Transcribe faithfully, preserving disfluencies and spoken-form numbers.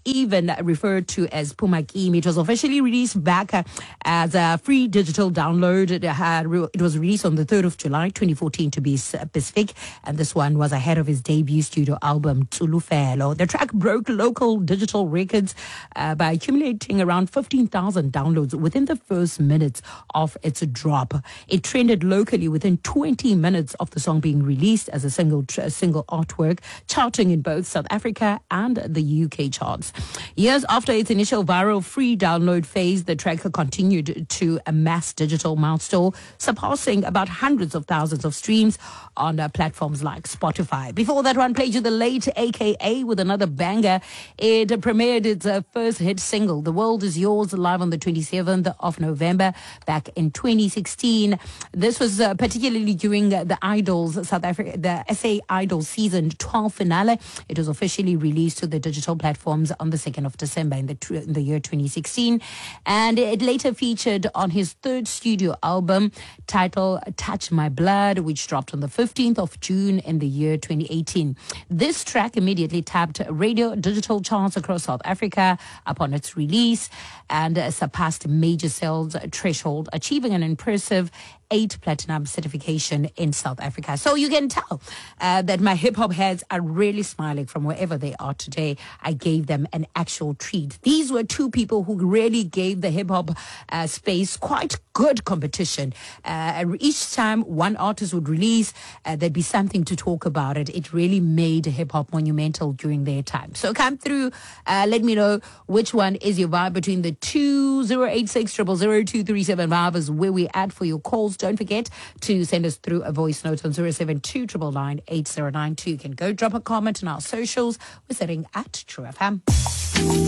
even referred to as Phuma Kimi. It was officially released back uh, as a free digital download. It, had, it was released on the third of July, twenty fourteen to be specific, and this one was ahead of his debut studio album, Tulufelo. The track broke local digital records uh, by accumulating around fifteen thousand downloads within the first minutes of its drop. It trended locally within twenty minutes of the song being released as a single a single artwork, charting in both South Africa and the U K charts. Years after its initial viral free download phase, the track continued to amass digital milestone, surpassing about hundreds of thousands of streams on uh, platforms like Spotify. Before that one, played you the late A K A with another banger. It premiered its uh, first hit single, The World Is Yours, live on the twenty-seventh of November back in twenty sixteen. This was uh, particularly during uh, the Idols South Africa, the S A Idol season twelve finale. It was officially released to the digital platforms on the second of December in the, in the year twenty sixteen. And it later featured on his third studio album titled Touch My Blood, which dropped on the fifteenth of June in the year twenty eighteen. This track immediately tapped radio digital charts across South Africa upon its release and uh, surpassed major sales threshold, achieving an impressive eight platinum certification in South Africa. So you can tell uh, that my hip-hop heads are really smiling from wherever they are today. I gave them an actual treat. These were two people who really gave the hip-hop uh, space quite good competition. Uh, each time one artist would release, uh, there'd be something to talk about it. It really made hip-hop monumental during their time. So come through, uh, let me know which one is your vibe between the two. zero eight six, zero zero zero, two three seven five is where we at for your calls. Don't forget to send us through a voice note on zero seven two nine nine eight zero nine two. You can go drop a comment on our socials. We're sitting at True F M.